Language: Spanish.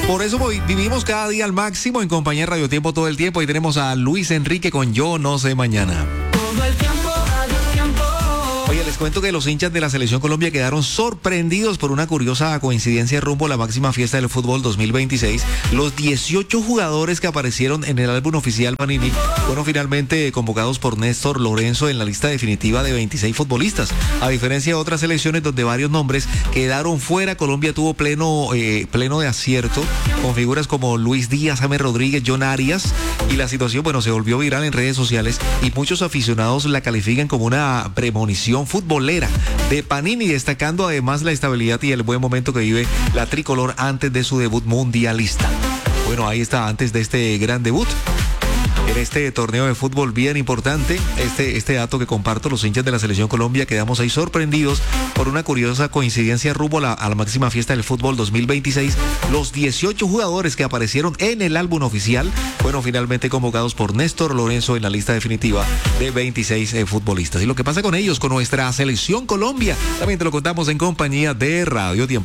Por eso vivimos cada día al máximo en compañía de Radio Tiempo todo el tiempo. Y tenemos a Luis Enrique con Yo No Sé Mañana. Todo el tiempo, Radio Tiempo. Oye, les cuento que los hinchas de la Selección Colombia quedaron sorprendidos por una curiosa coincidencia rumbo a la máxima fiesta del fútbol 2026. Los 18 jugadores que aparecieron en el álbum oficial Panini fueron finalmente convocados por Néstor Lorenzo en la lista definitiva de 26 futbolistas. A diferencia de otras selecciones donde varios nombres quedaron fuera, Colombia tuvo pleno de acierto con figuras como Luis Díaz, James Rodríguez, John Arias, y la situación, se volvió viral en redes sociales y muchos aficionados la califican como una premonición futbolera de Panini, destacando además la estabilidad y el buen momento que vive la tricolor antes de su debut mundialista. Bueno, ahí está, antes de este gran debut en este torneo de fútbol bien importante, este dato que comparto, los hinchas de la Selección Colombia quedamos ahí sorprendidos por una curiosa coincidencia rumbo a la máxima fiesta del fútbol 2026. Los 18 jugadores que aparecieron en el álbum oficial fueron finalmente convocados por Néstor Lorenzo en la lista definitiva de 26 futbolistas. Y lo que pasa con ellos, con nuestra Selección Colombia, también te lo contamos en compañía de Radio Tiempo.